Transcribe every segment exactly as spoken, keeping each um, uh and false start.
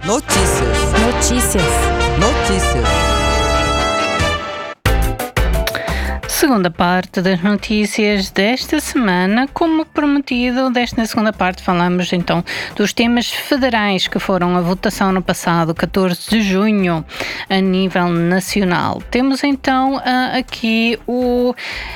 Notícias. Notícias. Notícias. Segunda parte das notícias desta semana. Como prometido, desta segunda parte falamos então dos temas federais que foram a votação no passado catorze de junho a nível nacional. Temos então uh, aqui o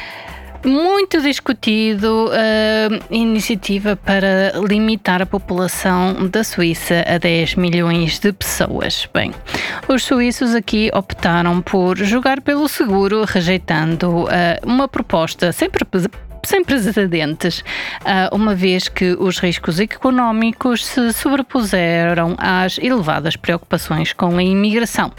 muito discutido uh, iniciativa para limitar a população da Suíça a dez milhões de pessoas. Bem, os suíços aqui optaram por jogar pelo seguro, rejeitando uh, uma proposta sempre sem precedentes, uma vez que os riscos económicos se sobrepuseram às elevadas preocupações com a imigração.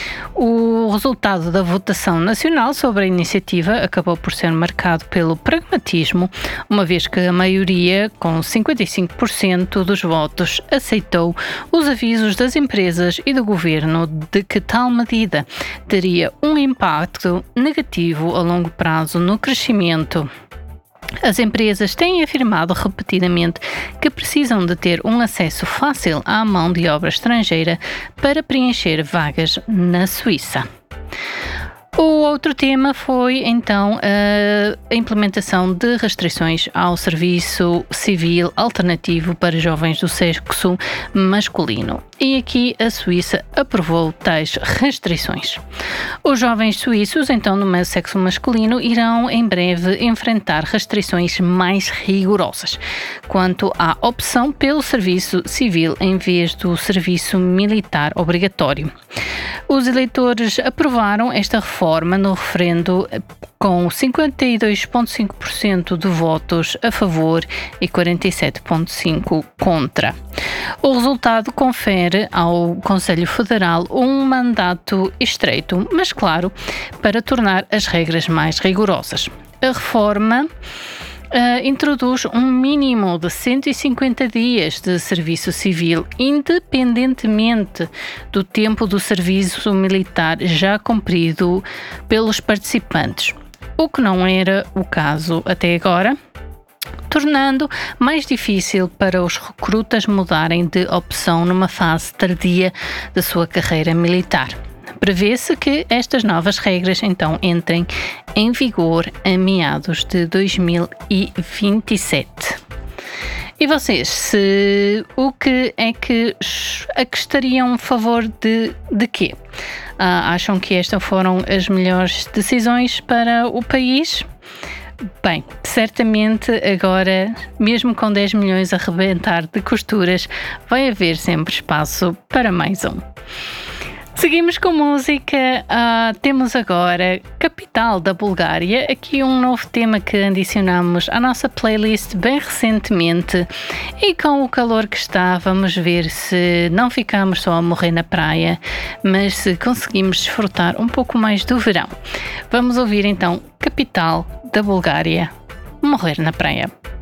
O resultado da votação nacional sobre a iniciativa acabou por ser marcado pelo pragmatismo, uma vez que a maioria, com cinquenta e cinco por cento dos votos, aceitou os avisos das empresas e do governo de que tal medida teria um impacto negativo a longo prazo no crescimento. As empresas têm afirmado repetidamente que precisam de ter um acesso fácil à mão de obra estrangeira para preencher vagas na Suíça. O outro tema foi, então, a implementação de restrições ao serviço civil alternativo para jovens do sexo masculino. E aqui a Suíça aprovou tais restrições. Os jovens suíços, então, do mesmo sexo masculino, irão em breve enfrentar restrições mais rigorosas quanto à opção pelo serviço civil em vez do serviço militar obrigatório. Os eleitores aprovaram esta reforma no referendo com cinquenta e dois vírgula cinco por cento de votos a favor e quarenta e sete vírgula cinco por cento contra. O resultado confere ao Conselho Federal um mandato estreito, mas claro, para tornar as regras mais rigorosas. A reforma Uh, introduz um mínimo de cento e cinquenta dias de serviço civil, independentemente do tempo do serviço militar já cumprido pelos participantes, o que não era o caso até agora, tornando mais difícil para os recrutas mudarem de opção numa fase tardia da sua carreira militar. Prevê-se que estas novas regras então entrem em vigor a meados de dois mil e vinte e sete. E vocês, se, o que é que, a que estariam a favor de, de quê? Ah, acham que estas foram as melhores decisões para o país? Bem, certamente agora, mesmo com dez milhões a arrebentar de costuras, vai haver sempre espaço para mais um. Seguimos com música, uh, temos agora Capital da Bulgária, aqui um novo tema que adicionamos à nossa playlist bem recentemente, e com o calor que está, vamos ver se não ficamos só a morrer na praia, mas se conseguimos desfrutar um pouco mais do verão. Vamos ouvir então Capital da Bulgária, Morrer na Praia.